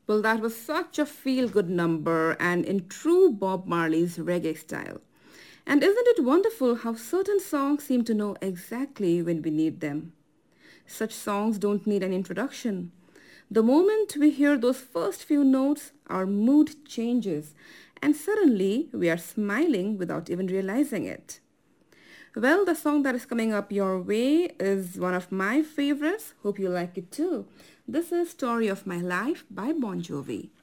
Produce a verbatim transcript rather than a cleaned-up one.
Well, that was such a feel-good number and in true Bob Marley's reggae style. And isn't it wonderful how certain songs seem to know exactly when we need them? Such songs don't need an introduction. The moment we hear those first few notes, our mood changes, and suddenly we are smiling without even realizing it. Well, the song that is coming up your way is one of my favorites. Hope you like it too. This is Story of My Life by Bon Jovi.